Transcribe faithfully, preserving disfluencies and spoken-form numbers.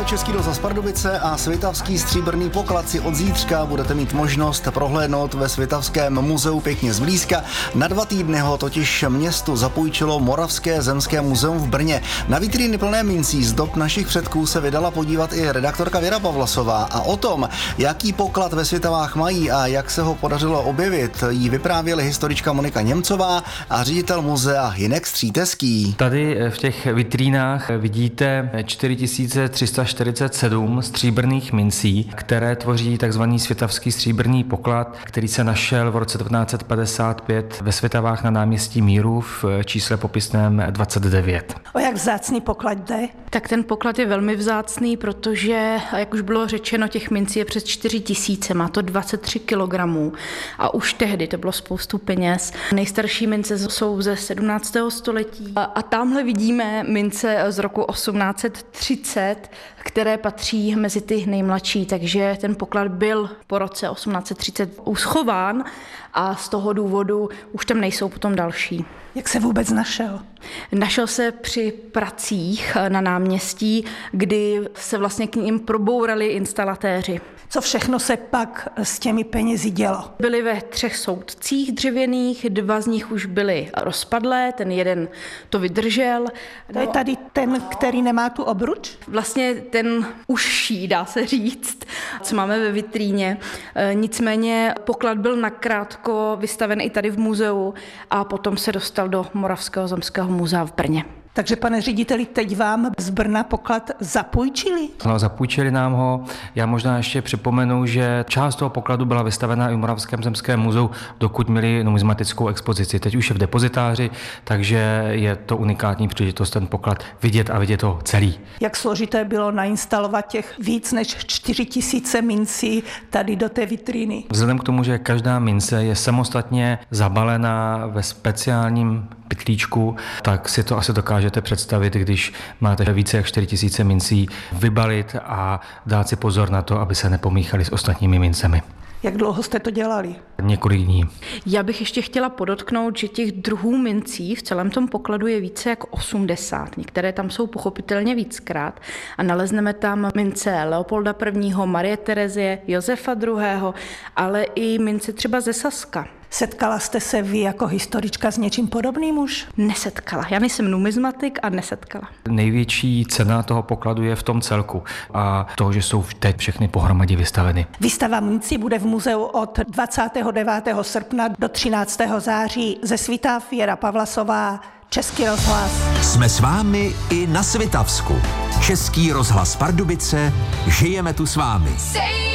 Český rozhlas Pardubice a Svitavský stříbrný poklad si od zítřka budete mít možnost prohlédnout ve Svitavském muzeu pěkně zblízka. Na dva týdny ho totiž městu zapůjčilo Moravské zemské muzeum v Brně. Na vitríny plné mincí z dob našich předků se vydala podívat i redaktorka Věra Pavlasová a o tom, jaký poklad ve Svitavách mají a jak se ho podařilo objevit, jí vyprávěly historička Monika Němcová a ředitel muzea Hynek Stříteský. Tady v těch vitrínách vidíte čtyři tisíce tři sta čtyřicet sedm stříbrných mincí, které tvoří takzvaný svitavský stříbrný poklad, který se našel v roce devatenáct set padesát pět ve Svitavách na náměstí Míru v čísle popisném dvacet devět. O jak vzácný poklad jde? Tak ten poklad je velmi vzácný, protože, jak už bylo řečeno, těch mincí je přes čtyři tisíce, má to dvacet tři kilogramů a už tehdy to bylo spoustu peněz. Nejstarší mince jsou ze sedmnáctého století a, a tamhle vidíme mince z roku osmnáct set třicet, které patří mezi ty nejmladší, takže ten poklad byl po roce osmnáct set třicet uschován a z toho důvodu už tam nejsou potom další. Jak se vůbec našel? Našel se při pracích na náměstí, kdy se vlastně k ním probourali instalatéři. Co všechno se pak s těmi penězi dělo? Byli ve třech soudcích dřevěných, dva z nich už byly rozpadlé, ten jeden to vydržel. To je tady ten, který nemá tu obruč? Vlastně ten užší, dá se říct, co máme ve vitríně. Nicméně poklad byl nakrátko vystaven i tady v muzeu a potom se dostal do Moravského zemského muzea v Brně. Takže, pane řediteli, teď vám z Brna poklad zapůjčili? No, zapůjčili nám ho. Já možná ještě připomenu, že část toho pokladu byla vystavena i v Moravském zemském muzeu, dokud měli numismatickou expozici. Teď už je v depozitáři, takže je to unikátní příležitost ten poklad vidět a vidět ho celý. Jak složité bylo nainstalovat těch víc než čtyři tisíce mincí tady do té vitríny? Vzhledem k tomu, že každá mince je samostatně zabalená ve speciálním pytlíčku, tak si to asi dokážete představit, když máte více jak čtyři tisíce mincí, vybalit a dát si pozor na to, aby se nepomíchali s ostatními mincemi. Jak dlouho jste to dělali? Několik dní. Já bych ještě chtěla podotknout, že těch druhů mincí v celém tom pokladu je více jak osmdesát. Některé tam jsou pochopitelně víckrát a nalezneme tam mince Leopolda prvního, Marie Terezie, Josefa druhého, ale i mince třeba ze Saska. Setkala jste se vy jako historička s něčím podobným už? Nesetkala. Já nejsem numismatik a nesetkala. Největší cena toho pokladu je v tom celku a to, že jsou teď všechny pohromadě vystaveny. Výstava mincí bude v muzeu od dvacátého devátého srpna do třináctého září. Ze Svitav Věra Pavlasová, Český rozhlas. Jsme s vámi i na Svitavsku. Český rozhlas Pardubice, žijeme tu s vámi.